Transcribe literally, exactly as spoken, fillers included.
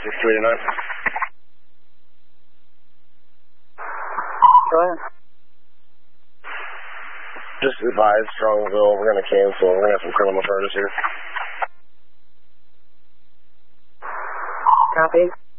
six two eight nine. Go ahead. Just advise Strongville, we're going to cancel. We're going to have some criminal charges here. Copy.